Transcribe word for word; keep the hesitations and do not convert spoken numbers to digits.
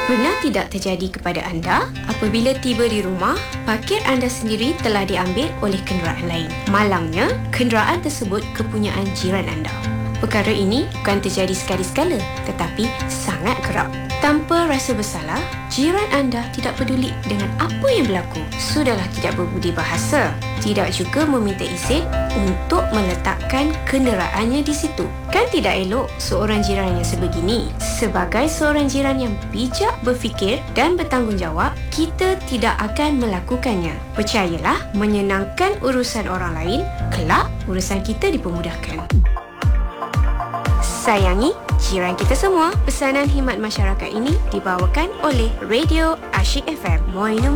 Pernah tidak terjadi kepada anda apabila tiba di rumah, parkir anda sendiri telah diambil oleh kenderaan lain? Malangnya, kenderaan tersebut kepunyaan jiran anda. Perkara ini bukan terjadi sekali-sekala, tetapi sangat kerap. Tanpa rasa bersalah, jiran anda tidak peduli dengan apa yang berlaku. Sudahlah tidak berbudi bahasa, tidak juga meminta izin untuk meletakkan kenderaannya di situ. Kan tidak elok seorang jiran yang sebegini. Sebagai seorang jiran yang bijak berfikir dan bertanggungjawab, kita tidak akan melakukannya. Percayalah, menyenangkan urusan orang lain, kelak urusan kita dipermudahkan. Sayangi jiran kita semua. Pesanan khidmat masyarakat ini dibawakan oleh Radio Asyik F M. Moinum